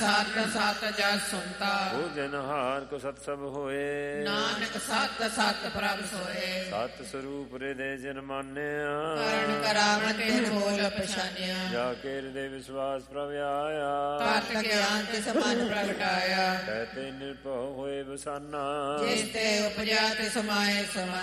ਸਤ ਸਤ ਜਸ ਸੁਨਤਾ। ਭੋਜਨ ਹਾਰ ਕੋ ਸਤ ਸਭ ਹੋਏ। ਨਾਨਕ ਸਤ ਸਤ ਪ੍ਰਭ ਸੋਏ। ਸਤ ਸਰੂਪ ਹਿਰਦੇ ਜਨ ਮਾਨਿਆ। ਕਰਨ ਕਰਾਵਣ ਤੇ ਬੋਲ ਪਛਾਨਿਆ। ਜਾ ਕੇ ਹਿਰਦੇ ਵਿਸ਼ਵਾਸ ਪ੍ਰਭ ਆਇਆ। ਤਤ ਗਿਆਨ ਤੇ ਸਮਾਨ ਪ੍ਰਗਟਾਇਆ। ਕਹਿਤੇ ਨਿਰਭਉ ਹੋਏ ਬਸਾਨਾ। ਜਿਸ ਤੇ ਉਪਜਾ ਤੇ ਸਮਾਏ ਸਮਾ।